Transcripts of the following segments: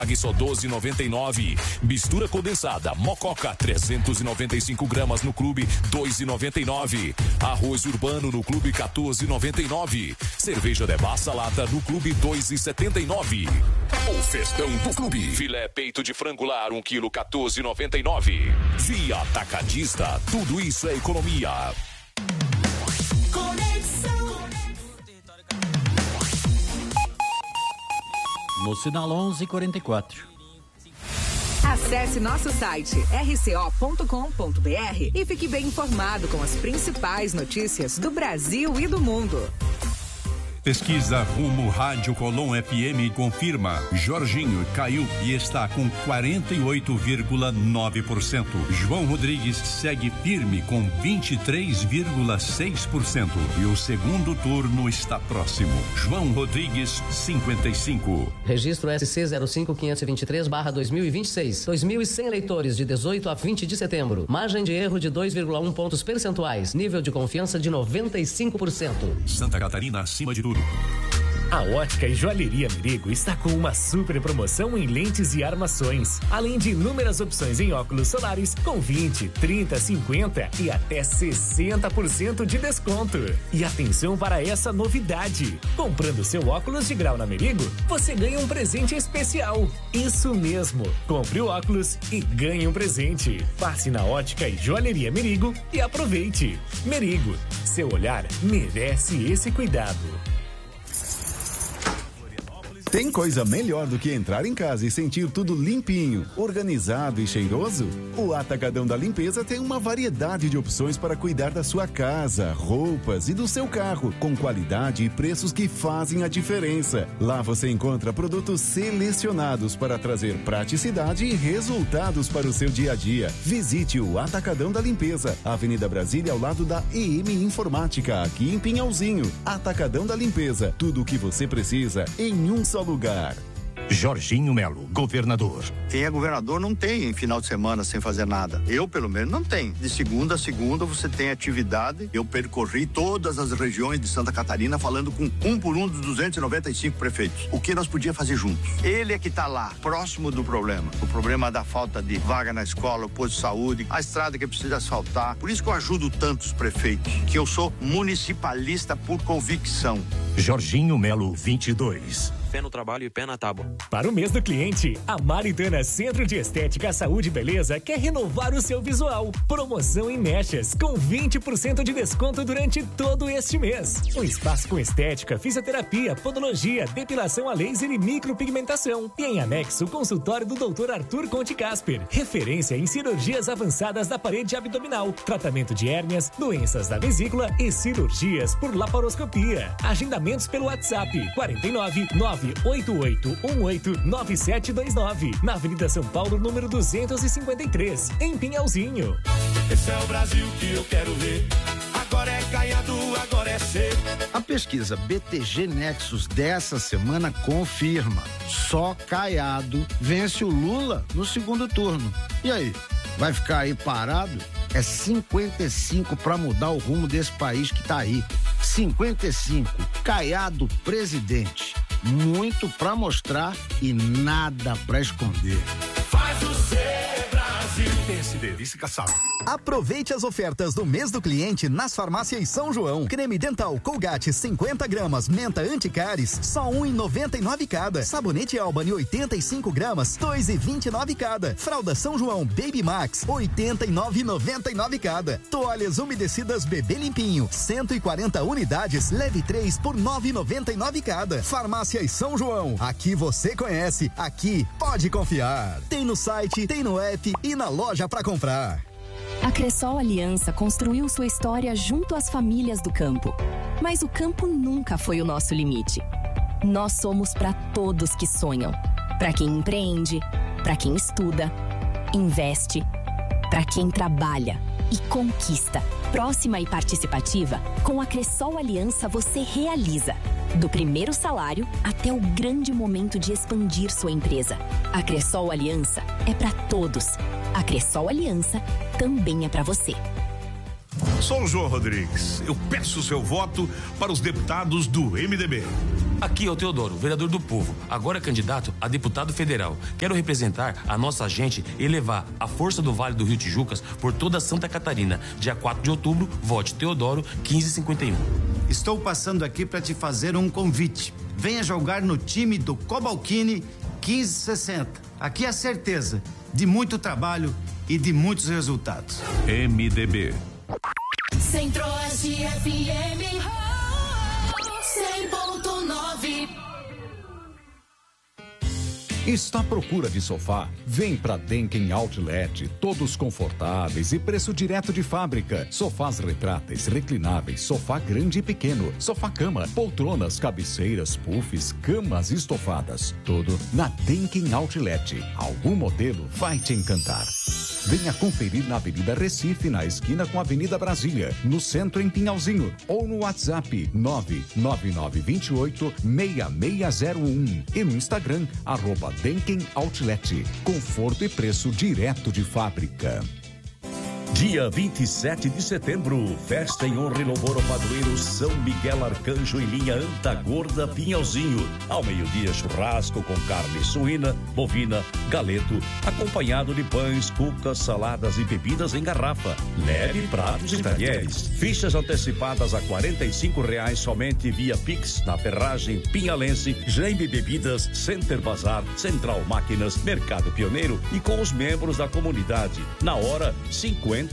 Pague só 12,99. Mistura condensada Mococa 395 gramas no clube 2,99. Arroz urbano no clube 14,99. Cerveja Devassa lata no clube 2,79. O festão do clube. Filé peito de frango lar 1 quilo 14,99. Via Atacadista, tudo isso é economia. No sinal 11:44. Acesse nosso site rco.com.br e fique bem informado com as principais notícias do Brasil e do mundo. Pesquisa Rumo Rádio Colom FM confirma. Jorginho caiu e está com 48,9%. João Rodrigues segue firme com 23,6%. E o segundo turno está próximo. João Rodrigues, 55. Registro SC 05523/2026. 2.100 eleitores de 18 a 20 de setembro. Margem de erro de 2,1 pontos percentuais. Nível de confiança de 95%. Santa Catarina acima de tudo. A Ótica e Joalheria Merigo está com uma super promoção em lentes e armações, além de inúmeras opções em óculos solares com 20, 30, 50 e até 60% de desconto. E atenção para essa novidade: comprando seu óculos de grau na Merigo, você ganha um presente especial. Isso mesmo, compre o óculos e ganhe um presente. Passe na Ótica e Joalheria Merigo e aproveite. Merigo, seu olhar merece esse cuidado. Tem coisa melhor do que entrar em casa e sentir tudo limpinho, organizado e cheiroso? O Atacadão da Limpeza tem uma variedade de opções para cuidar da sua casa, roupas e do seu carro, com qualidade e preços que fazem a diferença. Lá você encontra produtos selecionados para trazer praticidade e resultados para o seu dia a dia. Visite o Atacadão da Limpeza, Avenida Brasília, ao lado da EM Informática, aqui em Pinhalzinho. Atacadão da Limpeza, tudo o que você precisa em um só lugar. Jorginho Melo, governador. Quem é governador não tem final de semana sem fazer nada. Eu, pelo menos, não tenho. De segunda a segunda você tem atividade. Eu percorri todas as regiões de Santa Catarina falando com um por um dos 295 prefeitos. O que nós podíamos fazer juntos? Ele é que está lá, próximo do problema. O problema da falta de vaga na escola, o posto de saúde, a estrada que precisa asfaltar. Por isso que eu ajudo tantos prefeitos, que eu sou municipalista por convicção. Jorginho Melo, 22. Pé no trabalho e pé na tábua. Para o mês do cliente, a Maritana Centro de Estética, Saúde e Beleza quer renovar o seu visual. Promoção em mechas, com 20% de desconto durante todo este mês. Um espaço com estética, fisioterapia, podologia, depilação a laser e micropigmentação. E em anexo, o consultório do Dr. Arthur Conte Casper. Referência em cirurgias avançadas da parede abdominal, tratamento de hérnias, doenças da vesícula e cirurgias por laparoscopia. Agendamentos pelo WhatsApp 49 988189729, na Avenida São Paulo, número 253, em Pinhalzinho. Esse é o Brasil que eu quero ver. Agora é Caiado, agora é ser. A pesquisa BTG Nexus dessa semana confirma: só Caiado vence o Lula no segundo turno. E aí, vai ficar aí parado? É 55 para mudar o rumo desse país que tá aí. 55, Caiado presidente. Muito pra mostrar e nada pra esconder. Faz o ser Brasil. PSD, vice-caçado. Aproveite as ofertas do mês do cliente nas farmácias São João. Creme dental Colgate 50 gramas, menta anticáries, só R$1,99 cada. Sabonete Albany 85 gramas, R$2,29 cada. Fralda São João Baby Max, R$89,99 cada. Toalhas umedecidas Bebê Limpinho, 140 unidades, leve 3 por R$9,99 cada. Farmácias São João, aqui você conhece, aqui pode confiar. Tem no site, tem no app e na loja pra comprar. A Cressol Aliança construiu sua história junto às famílias do campo. Mas o campo nunca foi o nosso limite. Nós somos para todos que sonham. Para quem empreende, para quem estuda, investe, para quem trabalha e conquista. Próxima e participativa, com a Cressol Aliança você realiza. Do primeiro salário até o grande momento de expandir sua empresa. A Cressol Aliança é para todos. A Cressol Aliança também é para você. Sou o João Rodrigues. Eu peço o seu voto para os deputados do MDB. Aqui é o Teodoro, vereador do povo, agora candidato a deputado federal. Quero representar a nossa gente e levar a força do Vale do Rio Tijucas por toda Santa Catarina. Dia 4 de outubro, vote Teodoro 1551. Estou passando aqui para te fazer um convite. Venha jogar no time do Cobalcini 1560. Aqui é a certeza de muito trabalho e de muitos resultados. MDB. Centro-Oeste FM 100.9. Está à procura de sofá? Vem pra Denken Outlet, todos confortáveis e preço direto de fábrica. Sofás retráteis, reclináveis, sofá grande e pequeno, sofá-cama, poltronas, cabeceiras, puffs, camas estofadas. Tudo na Denken Outlet. Algum modelo vai te encantar. Venha conferir na Avenida Recife, na esquina com a Avenida Brasília, no centro em Pinhalzinho, ou no WhatsApp 99928-6601 e no Instagram, @Denken Outlet. Conforto e preço direto de fábrica. Dia 27 de setembro, festa em honra e louvor ao padroeiro São Miguel Arcanjo em linha Antagorda, Pinhalzinho. Ao meio-dia, churrasco com carne suína, bovina, galeto, acompanhado de pães, cucas, saladas e bebidas em garrafa. Leve pratos e talheres. Fichas antecipadas a R$45 somente via Pix na ferragem Pinhalense, Jaime Bebidas, Center Bazar, Central Máquinas, Mercado Pioneiro e com os membros da comunidade. Na hora, R$55.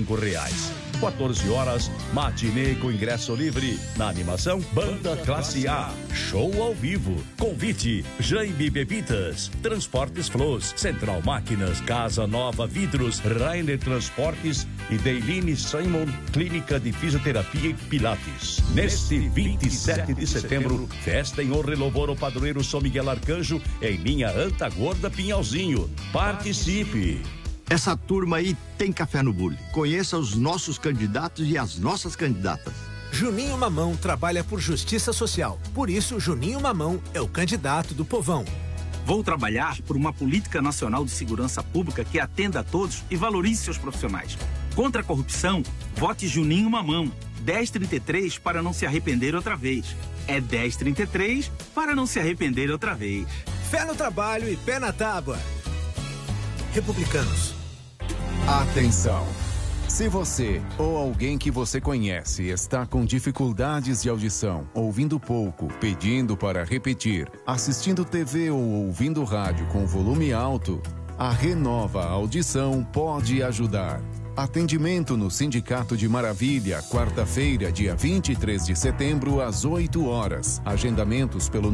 14 horas, matinê com ingresso livre. Na animação, Banda Classe A. Show ao vivo. Convite: Jaime Bebidas, Transportes Flores, Central Máquinas, Casa Nova Vidros, Rainer Transportes e Deiline Simon Clínica de Fisioterapia e Pilates. Neste 27 de setembro, festa em honra e louvor ao padroeiro São Miguel Arcanjo em linha Antagorda, Pinhalzinho. Participe! Essa turma aí tem café no bule. Conheça os nossos candidatos e as nossas candidatas. Juninho Mamão trabalha por justiça social. Por isso, Juninho Mamão é o candidato do povão. Vou trabalhar por uma política nacional de segurança pública que atenda a todos e valorize seus profissionais. Contra a corrupção, vote Juninho Mamão. 1033 para não se arrepender outra vez. É 1033 para não se arrepender outra vez. Fé no trabalho e pé na tábua. Republicanos. Atenção! Se você ou alguém que você conhece está com dificuldades de audição, ouvindo pouco, pedindo para repetir, assistindo TV ou ouvindo rádio com volume alto, a Renova Audição pode ajudar. Atendimento no Sindicato de Maravilha, quarta-feira, dia 23 de setembro, às 8 horas. Agendamentos pelo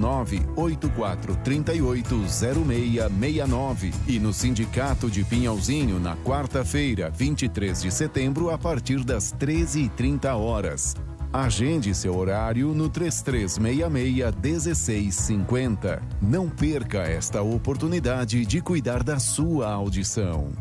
984380669. E no Sindicato de Pinhalzinho, na quarta-feira, 23 de setembro, a partir das 13h30. Agende seu horário no 3366-1650. Não perca esta oportunidade de cuidar da sua audição.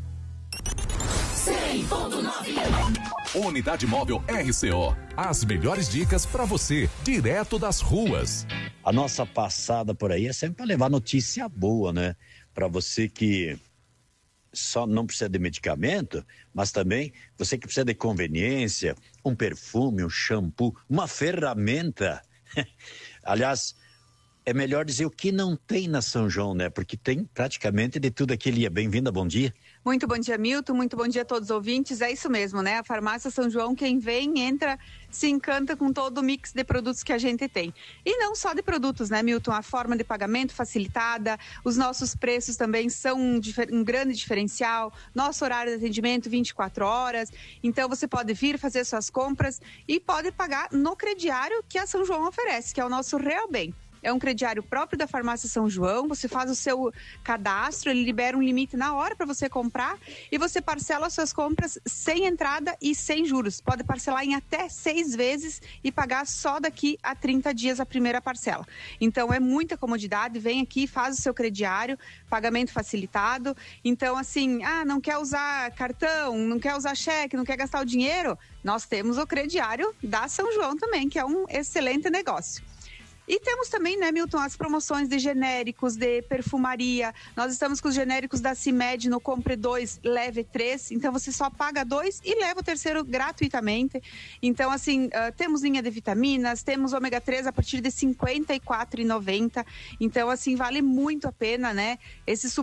100.9 Unidade Móvel RCO. As melhores dicas para você, direto das ruas. A nossa passada por aí é sempre para levar notícia boa, né? Para você que só não precisa de medicamento, mas também você que precisa de conveniência, um perfume, um shampoo, uma ferramenta. Aliás, é melhor dizer o que não tem na São João, né? Porque tem praticamente de tudo aquilo. Bem-vinda, bom dia. Muito bom dia, Milton. Muito bom dia a todos os ouvintes. É isso mesmo, né? A Farmácia São João, quem vem, entra, se encanta com todo o mix de produtos que a gente tem. E não só de produtos, né, Milton? A forma de pagamento facilitada, os nossos preços também são um grande diferencial. Nosso horário de atendimento, 24 horas. Então, você pode vir fazer suas compras e pode pagar no crediário que a São João oferece, que é o nosso Real Bem. É um crediário próprio da Farmácia São João, você faz o seu cadastro, ele libera um limite na hora para você comprar e você parcela as suas compras sem entrada e sem juros. Pode parcelar em até 6 vezes e pagar só daqui a 30 dias a primeira parcela. Então é muita comodidade, vem aqui, faz o seu crediário, pagamento facilitado. Então assim, não quer usar cartão, não quer usar cheque, não quer gastar o dinheiro? Nós temos o crediário da São João também, que é um excelente negócio. E temos também, né, Milton, as promoções de genéricos, de perfumaria. Nós estamos com os genéricos da CIMED no Compre 2, Leve 3. Então, você só paga 2 e leva o terceiro gratuitamente. Então, assim, temos linha de vitaminas, temos ômega 3 a partir de R$ 54,90. Então, assim, vale muito a pena, né? Esses